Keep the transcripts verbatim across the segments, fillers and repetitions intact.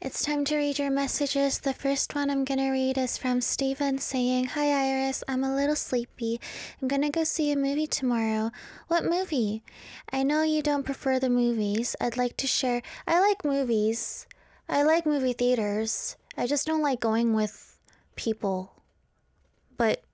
It's time to read your messages. The first one I'm gonna read is from Steven saying, "Hi Iris, I'm a little sleepy. I'm gonna go see a movie tomorrow." "What movie?" "I know you don't prefer the movies. I'd like to share. I like movies. I like movie theaters. I just don't like going with people. But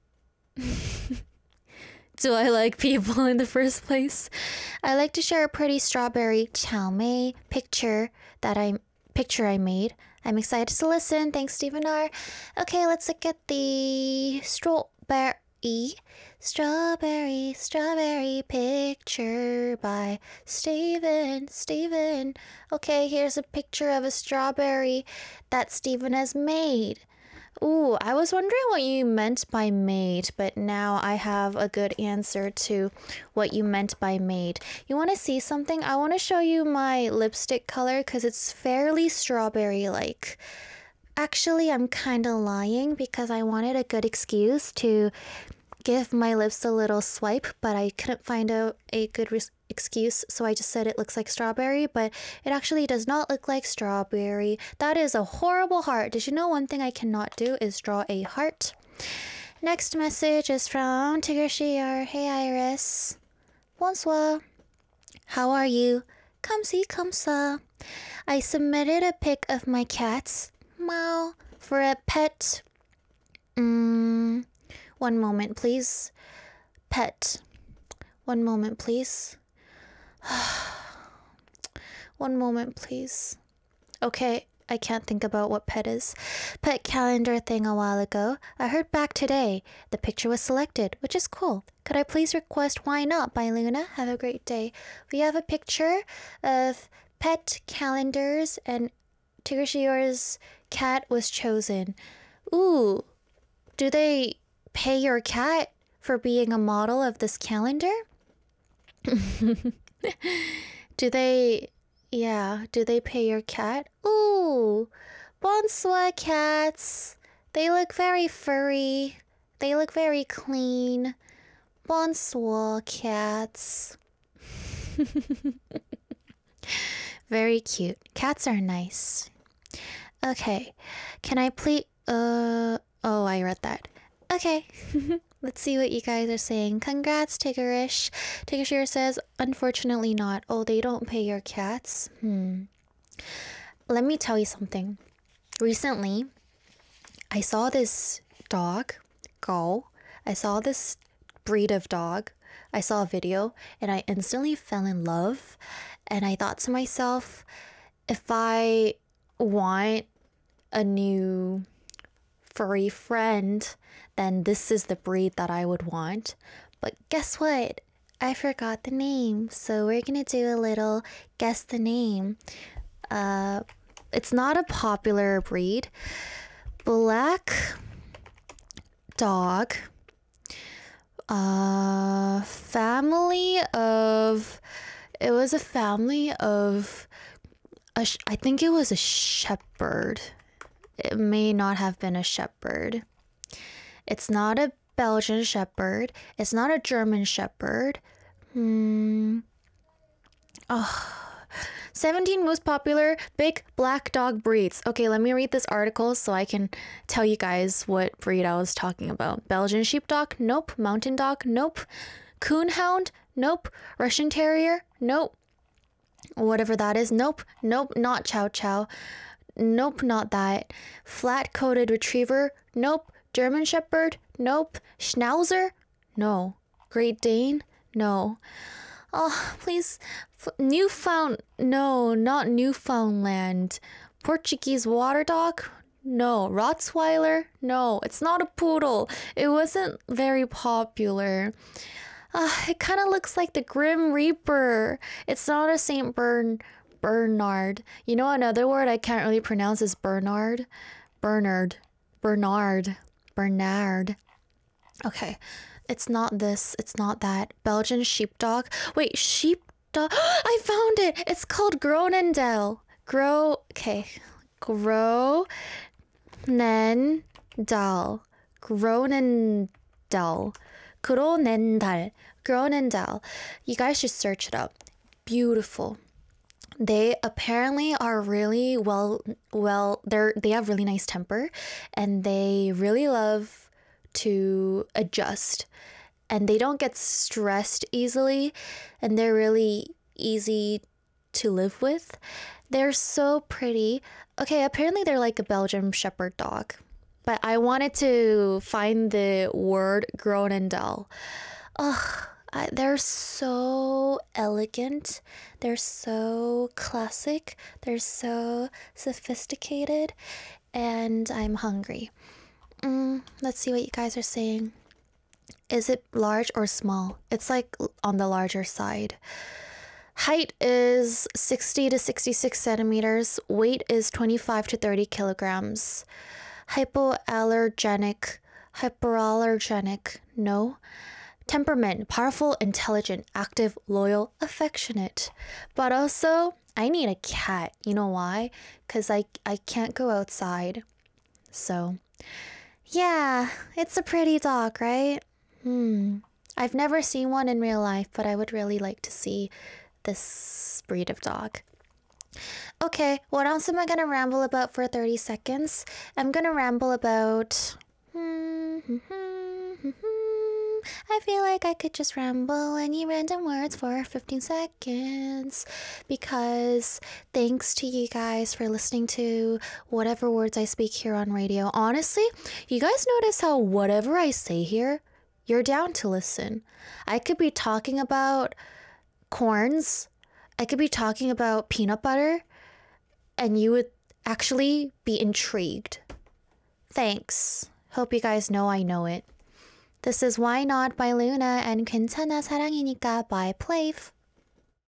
do I like people in the first place? I like to share a pretty strawberry chow mein picture that I picture I made. I'm excited to listen. Thanks, Stephen R. Okay, let's look at the strawberry, strawberry, strawberry picture by Steven, Steven. Okay, here's a picture of a strawberry that Steven has made. Ooh, I was wondering what you meant by made, but now I have a good answer to what you meant by made. You want to see something? I want to show you my lipstick color because it's fairly strawberry-like. Actually, I'm kind of lying because I wanted a good excuse to give my lips a little swipe, but I couldn't find a, a good excuse, so I just said it looks like strawberry, but it actually does not look like strawberry. That is a horrible heart. Did you know one thing I cannot do is draw a heart? Next message is from Tigger. "Hey Iris. Bonsoir. How are you? Kamsi kamsa. I submitted a pic of my cats, meow, for a pet. Mm, one moment, please. Pet. One moment, please. One moment, please. Okay, I can't think about what pet is. Pet calendar thing a while ago. I heard back today. The picture was selected, which is cool. Could I please request Why Not by Luna? Have a great day." We have a picture of pet calendars and Tigger cat was chosen. Ooh, do they pay your cat for being a model of this calendar? Do they, yeah, do they pay your cat? Ooh, bonsoir cats. They look very furry. They look very clean. Bonsoir cats. Very cute. Cats are nice. Okay, can I please, uh, oh, I read that. Okay. Let's see what you guys are saying. Congrats, Tiggerish. Tiggershare says, "Unfortunately not. Oh, they don't pay your cats? Hmm. Let me tell you something. Recently, I saw this dog go. I saw this breed of dog. I saw a video and I instantly fell in love. And I thought to myself, if I want a new furry friend, then this is the breed that I would want. But guess what? I forgot the name. So we're gonna do a little guess the name. Uh, it's not a popular breed. Black dog. Uh, family of... It was a family of... A sh I think it was a shepherd. It may not have been a shepherd. It's not a Belgian shepherd. It's not a German shepherd. Hmm. Oh. seventeen most popular big black dog breeds. Okay, let me read this article so I can tell you guys what breed I was talking about. Belgian sheepdog? Nope. Mountain dog? Nope. Coonhound? Nope. Russian terrier? Nope. Whatever that is? Nope. Nope. Not chow chow. Nope, not that. Flat-coated retriever? Nope. German shepherd? Nope. Schnauzer? No. Great Dane? No. Oh, please. F Newfound... No, not Newfoundland. Portuguese water dog? No. Rottweiler? No. It's not a poodle. It wasn't very popular. Uh, it kind of looks like the Grim Reaper. It's not a Saint Bern... Bernard. You know another word I can't really pronounce is Bernard? Bernard. Bernard. Bernard. Okay. It's not this. It's not that. Belgian sheepdog. Wait, sheepdog. I found it. It's called Groenendael. Grow. Okay. Groenendael. Groenendael. Groenendael. Groenendael. You guys should search it up. Beautiful. They apparently are really well well they're they have really nice temper, and they really love to adjust, and they don't get stressed easily, and they're really easy to live with. They're so pretty. Okay, apparently they're like a Belgian Shepherd dog, but I wanted to find the word Groenendael. Ugh, I, they're so elegant. They're so classic. They're so sophisticated. And I'm hungry. Mm, let's see what you guys are saying. Is it large or small? It's like on the larger side. Height is sixty to sixty-six centimeters. Weight is twenty-five to thirty kilograms. Hypoallergenic. Hyperallergenic. No. Temperament, powerful, intelligent, active, loyal, affectionate. But also, I need a cat. You know why? Because I, I can't go outside. So, yeah, it's a pretty dog, right? Hmm. I've never seen one in real life, but I would really like to see this breed of dog. Okay, what else am I going to ramble about for thirty seconds? I'm going to ramble about... I feel like I could just ramble any random words for fifteen seconds, because thanks to you guys for listening to whatever words I speak here on radio. Honestly, you guys notice how whatever I say here, you're down to listen. I could be talking about corns, I could be talking about peanut butter, and you would actually be intrigued. Thanks. Hope you guys know I know it. This is Why Not by Luna and 괜찮아 사랑이니까 by Plave.